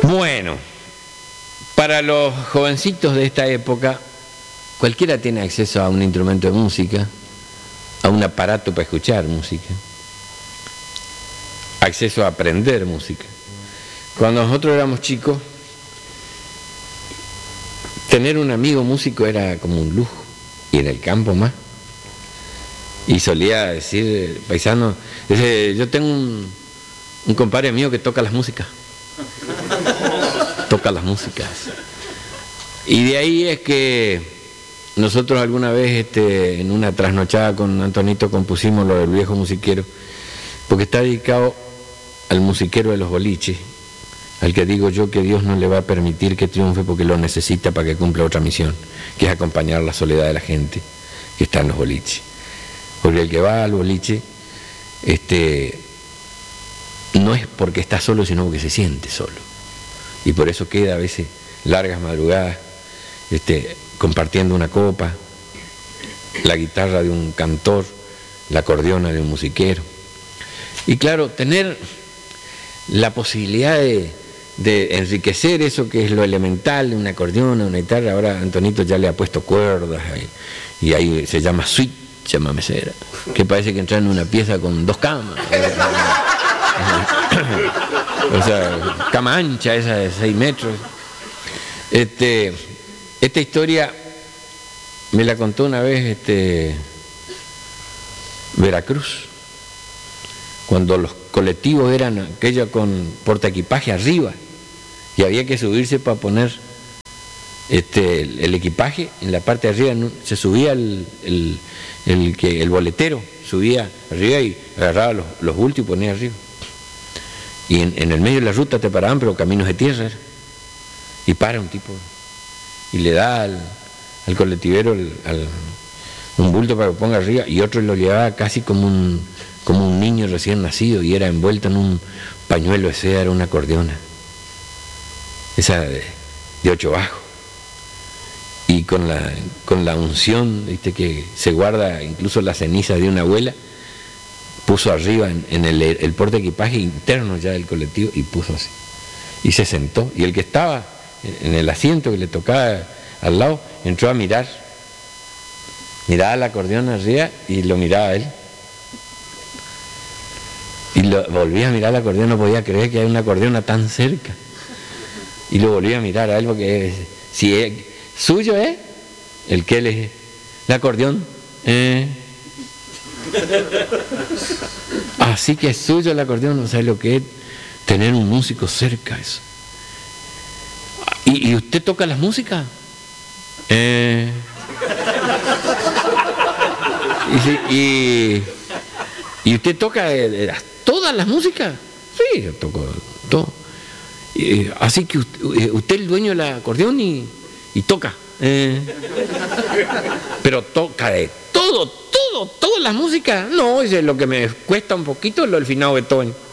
Bueno, para los jovencitos de esta época, cualquiera tiene acceso a un instrumento de música, a un aparato para escuchar música, acceso a aprender música. Cuando nosotros éramos chicos, tener un amigo músico era como un lujo, y en el campo más. Y solía decir, paisano, yo tengo un compadre mío que toca las músicas. Toca las músicas. Y de ahí es que nosotros alguna vez en una trasnochada con Antonito compusimos lo del viejo musiquero, porque está dedicado al musiquero de los boliches, al que digo yo que Dios no le va a permitir que triunfe porque lo necesita para que cumpla otra misión, que es acompañar la soledad de la gente que está en los boliches. Porque el que va al boliche no es porque está solo, sino porque se siente solo. Y por eso queda a veces largas madrugadas compartiendo una copa, la guitarra de un cantor, la acordeona de un musiquero. Y claro, tener la posibilidad de enriquecer eso que es lo elemental, una acordeona, una guitarra. Ahora Antonito ya le ha puesto cuerdas y ahí se llama suite, se llama mesera, que parece que entra en una pieza con 2 camas. O sea, cama ancha esa de 6 metros. Esta historia me la contó una vez Veracruz, cuando los colectivos eran aquellos con portaequipaje arriba y había que subirse para poner el equipaje en la parte de arriba. Se subía el boletero, subía arriba y agarraba los bultos y ponía arriba. Y en el medio de la ruta te paraban, pero caminos de tierra. Y para un tipo y le da al colectivero un bulto para que ponga arriba, y otro lo llevaba casi como un niño recién nacido, y era envuelto en un pañuelo de seda, era una acordeona, esa de 8 bajos, y con la unción, ¿viste?, que se guarda incluso la ceniza de una abuela, puso arriba en el porta equipaje interno ya del colectivo, y puso así, y se sentó, y el que estaba en el asiento que le tocaba al lado entró a miraba la acordeón arriba y lo miraba a él, y volvía a mirar la acordeón, no podía creer que hay una acordeona tan cerca, y lo volvía a mirar a él, porque si es suyo, el que él es el acordeón, así que es suyo el acordeón. No sabe lo que es tener un músico cerca, eso. ¿Y usted toca las músicas? ¿Y usted toca todas las músicas? Sí, yo toco todo. Así que usted es el dueño del acordeón y toca. Pero toca de toda la música. No, es lo que me cuesta un poquito, lo del finado Beethoven.